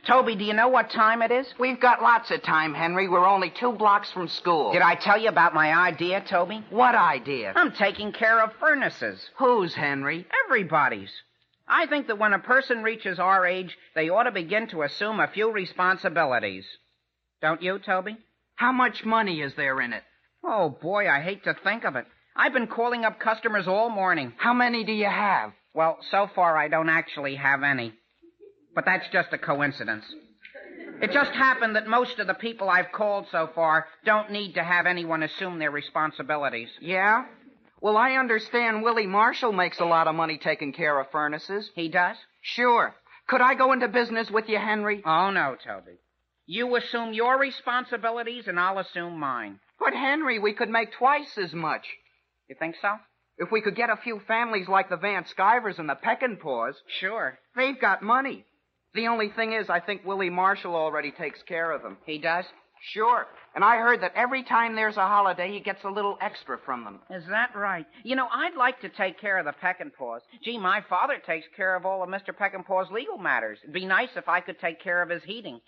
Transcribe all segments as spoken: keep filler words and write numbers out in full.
Toby, do you know what time it is? We've got lots of time, Henry. We're only two blocks from school. Did I tell you about my idea, Toby? What idea? I'm taking care of furnaces. Whose, Henry? Everybody's. I think that when a person reaches our age, they ought to begin to assume a few responsibilities. Don't you, Toby? How much money is there in it? Oh, boy, I hate to think of it. I've been calling up customers all morning. How many do you have? Well, so far I don't actually have any. But that's just a coincidence. It just happened that most of the people I've called so far don't need to have anyone assume their responsibilities. Yeah? Well, I understand Willie Marshall makes a lot of money taking care of furnaces. He does? Sure. Could I go into business with you, Henry? Oh, no, Toby. You assume your responsibilities and I'll assume mine. But, Henry, we could make twice as much. You think so? If we could get a few families like the Van Skivers and the Peckinpahs. Sure. They've got money. The only thing is, I think Willie Marshall already takes care of them. He does? Sure. And I heard that every time there's a holiday, he gets a little extra from them. Is that right? You know, I'd like to take care of the Peckinpahs. Gee, my father takes care of all of Mister Peckinpah's legal matters. It'd be nice if I could take care of his heating.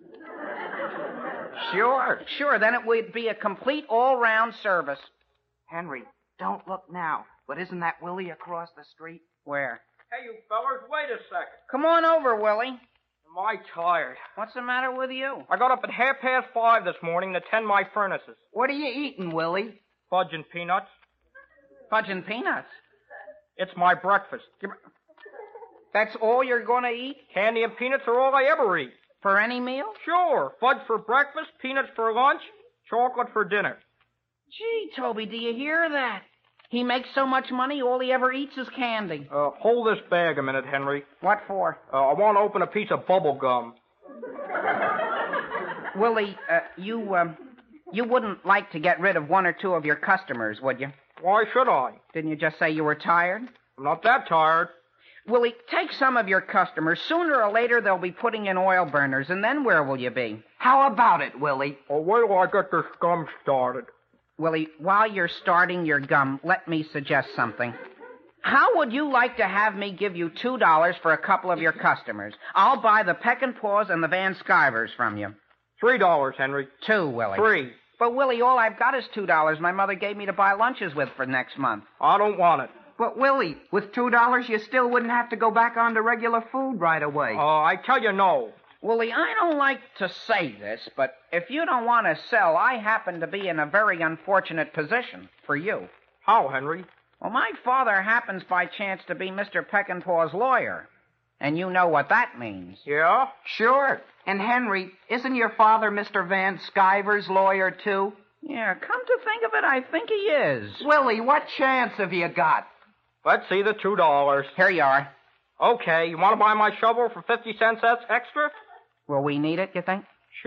Sure. Sure, then it would be a complete all-round service. Henry, don't look now. But isn't that Willie across the street? Where? Hey, you fellers, wait a second. Come on over, Willie. Am I tired? What's the matter with you? I got up at half past five this morning to tend my furnaces. What are you eating, Willie? Fudge and peanuts. Fudge and peanuts? It's my breakfast. That's all you're going to eat? Candy and peanuts are all I ever eat. For any meal? Sure. Fudge for breakfast, peanuts for lunch, chocolate for dinner. Gee, Toby, do you hear that? He makes so much money, all he ever eats is candy. Uh, hold this bag a minute, Henry. What for? Uh, I want to open a piece of bubble gum. Willie, uh, you, um, you wouldn't like to get rid of one or two of your customers, would you? Why should I? Didn't you just say you were tired? I'm not that tired. Willie, take some of your customers. Sooner or later, they'll be putting in oil burners, and then where will you be? How about it, Willie? Oh, wait till I get this gum started. Willie, while you're starting your gum, let me suggest something. How would you like to have me give you two dollars for a couple of your customers? I'll buy the Peckinpahs and the Van Skivers from you. Three dollars, Henry. Two, Willie. Three. But, Willie, all I've got is two dollars my mother gave me to buy lunches with for next month. I don't want it. But, Willie, with two dollars, you still wouldn't have to go back on to regular food right away. Uh, I tell you no. Willie, I don't like to say this, but if you don't want to sell, I happen to be in a very unfortunate position for you. How, Henry? Well, my father happens by chance to be Mister Peckinpah's lawyer. And you know what that means. Yeah? Sure. And, Henry, isn't your father Mister Van Skiver's lawyer, too? Yeah, come to think of it, I think he is. Willie, what chance have you got? Let's see the two dollars. Here you are. Okay, you want to buy my shovel for fifty cents extra? Will we need it, you think?